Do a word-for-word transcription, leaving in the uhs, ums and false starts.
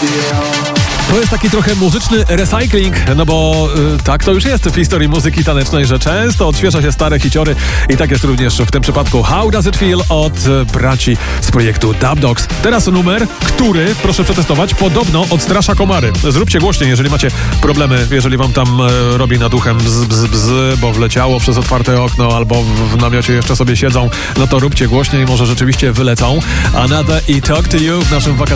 To jest taki trochę muzyczny recycling, no bo y, tak to już jest w historii muzyki tanecznej, że często odświeża się stare hiciory i tak jest również w tym przypadku How Does It Feel od y, braci z projektu Dub Dogs. Teraz numer, który, proszę przetestować, podobno odstrasza komary. Zróbcie głośniej, jeżeli macie problemy, jeżeli wam tam y, robi nad uchem bzz, bzz, bzz, bo wleciało przez otwarte okno albo w, w namiocie jeszcze sobie siedzą, no to róbcie głośniej, może rzeczywiście wylecą. Another i Talk to You w naszym wakacyjnym